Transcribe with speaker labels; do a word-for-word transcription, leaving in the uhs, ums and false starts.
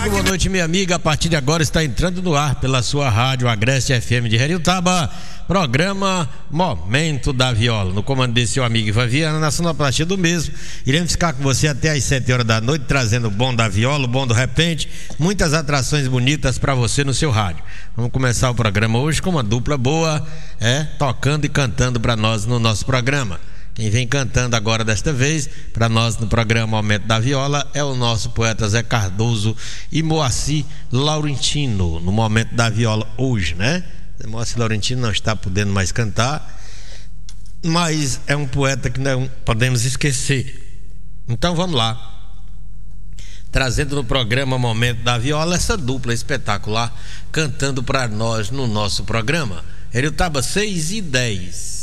Speaker 1: amigo, boa noite, minha amiga. A partir de agora está entrando no ar pela sua rádio Agreste F M de Heriotaba, programa Momento da Viola. No comando desse seu amigo Ivan Viana, na sonoplastia do mesmo. Iremos ficar com você até às sete horas da noite, trazendo o bom da viola, o bom do repente, muitas atrações bonitas para você no seu rádio. Vamos começar o programa hoje com uma dupla boa, é, tocando e cantando para nós no nosso programa. Quem vem cantando agora desta vez para nós no programa Momento da Viola é o nosso poeta Zé Cardoso e Moacir Laurentino, no Momento da Viola hoje, né? Moacir Laurentino não está podendo mais cantar, mas é um poeta que não podemos esquecer. Então vamos lá, trazendo no programa Momento da Viola essa dupla espetacular cantando para nós no nosso programa. Heriotaba seis e dez.